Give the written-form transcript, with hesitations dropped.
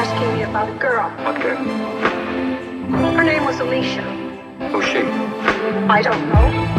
asking me about a girl. What girl? Her name was Alicia. Who's she? I don't know.